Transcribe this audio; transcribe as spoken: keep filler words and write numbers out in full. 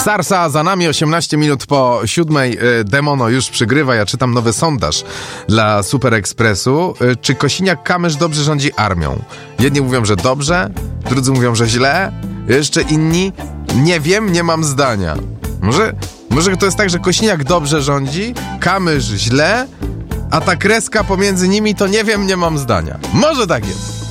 Sarsa za nami, osiemnaście minut po siódmej. Demono już przygrywa. Ja czytam nowy sondaż dla Super Expressu. Czy Kosiniak-Kamysz dobrze rządzi armią? Jedni mówią, że dobrze, drudzy mówią, że źle, jeszcze inni nie wiem, nie mam zdania. Może, może to jest tak, że Kosiniak dobrze rządzi, Kamysz źle, a ta kreska pomiędzy nimi to nie wiem, nie mam zdania. Może tak jest.